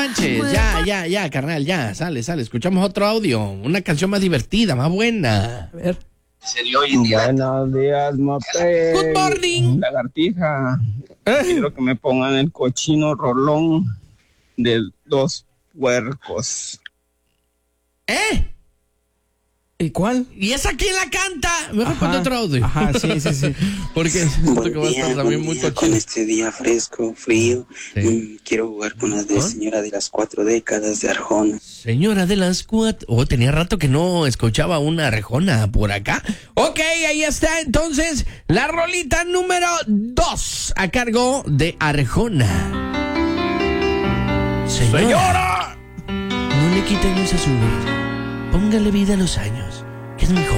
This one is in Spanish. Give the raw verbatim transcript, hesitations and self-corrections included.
manches. Ya, ya, ya, carnal, ya. Sale, sale. Escuchamos otro audio. Una canción más divertida, más buena. A ver. Buenos días, Mape. Good morning. Lagartija. Quiero que me pongan el cochino rolón de dos puercos. ¿Eh? ¿Y cuál? ¿Y esa quién la canta? Mejor ponte otro audio. Ajá, sí, sí, sí. Porque siento Buen que va a día, estar también buen muy día, cochino. con este día fresco, frío. Sí. Mm, quiero jugar con las de ¿Ah? Señora de las Cuatro Décadas de Arjona. Señora de las cuatro. Oh, tenía rato que no escuchaba una Arjona por acá. Ok, ahí está entonces la rolita número dos a cargo de Arjona. Señora, ¡Señora! no le quiten luz a su vida. Póngale vida a los años, que es mejor.